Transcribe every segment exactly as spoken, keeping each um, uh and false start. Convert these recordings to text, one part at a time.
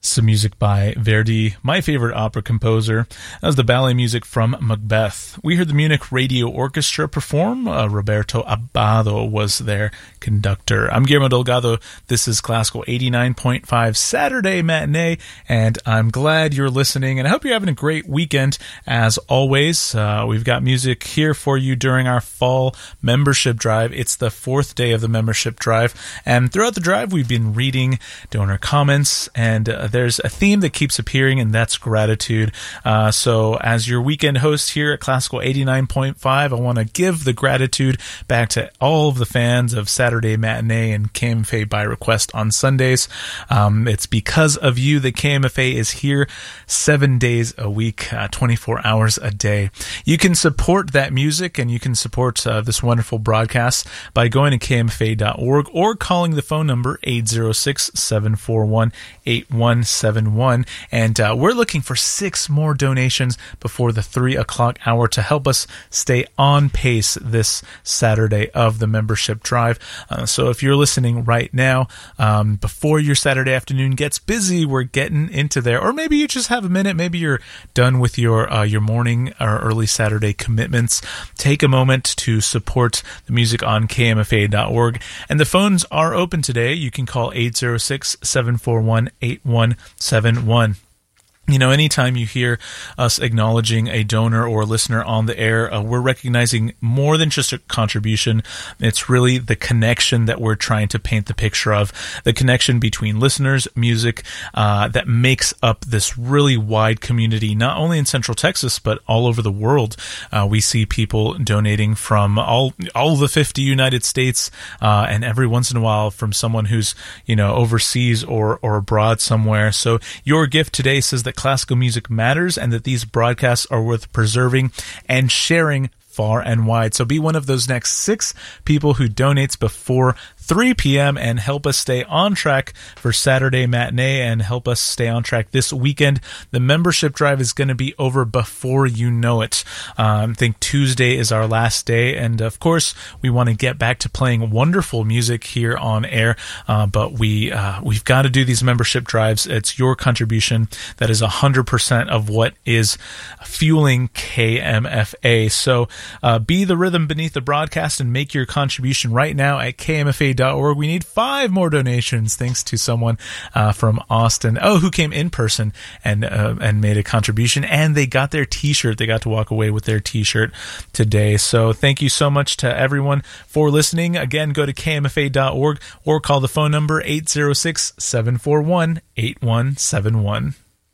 Some music by Verdi, my favorite opera composer. That was the ballet music from Macbeth. We heard the Munich Radio Orchestra perform. Uh, Roberto Abbado was their conductor. I'm Guillermo Delgado. This is Classical eighty-nine point five Saturday Matinee, and I'm glad you're listening, and I hope you're having a great weekend. As always, uh, we've got music here for you during our fall membership drive. It's the fourth day of the membership drive, and throughout the drive, we've been reading donor comments, and uh, there's a theme that keeps appearing, and that's gratitude. Uh, so as your weekend host here at Classical eighty-nine point five, I want to give the gratitude back to all of the fans of Saturday Matinee and K M F A by request on Sundays. Um, it's because of you that K M F A is here seven days a week, uh, twenty-four hours a day. You can support that music, and you can support uh, this wonderful broadcast by going to K M F A dot org or calling the phone number eight zero six, seven four one, eight one seven one. And uh, we're looking for six more donations before the three o'clock hour to help us stay on pace this Saturday of the membership drive. Uh, so if you're listening right now, um, before your Saturday afternoon gets busy, we're getting into there. Or maybe you just have a minute. Maybe you're done with your uh, your morning or early Saturday commitments. Take a moment to support the music on K M F A dot org. And the phones are open today. You can call eight zero six, seven four one, eight one seven one. You know, anytime you hear us acknowledging a donor or listener on the air, uh, we're recognizing more than just a contribution. It's really the connection that we're trying to paint the picture of, the connection between listeners, music, uh, that makes up this really wide community, not only in Central Texas, but all over the world. Uh, we see people donating from all all the fifty United States, uh, and every once in a while from someone who's, you know, overseas or, or abroad somewhere. So your gift today says that classical music matters and that these broadcasts are worth preserving and sharing far and wide. So be one of those next six people who donates before three p.m. and help us stay on track for Saturday Matinee and help us stay on track this weekend. The membership drive is going to be over before you know it. Um, I think Tuesday is our last day, and of course we want to get back to playing wonderful music here on air, uh, but we, uh, we've got to do these membership drives. It's your contribution that is one hundred percent of what is fueling K M F A. So uh, be the rhythm beneath the broadcast and make your contribution right now at K M F A dot org. We need five more donations, thanks to someone uh, from Austin, oh, who came in person and uh, and made a contribution, and they got their t-shirt. They got to walk away with their t-shirt today. So thank you so much to everyone for listening. Again, go to K M F A dot org or call the phone number eight zero six, seven four one, eight one seven one.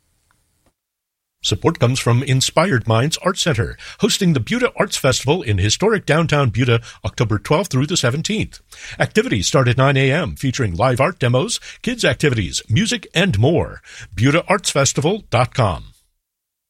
Support comes from Inspired Minds Art Center, hosting the Buda Arts Festival in historic downtown Buda, October twelfth through the seventeenth. Activities start at nine a.m., featuring live art demos, kids' activities, music, and more. Buda Arts Festival dot com.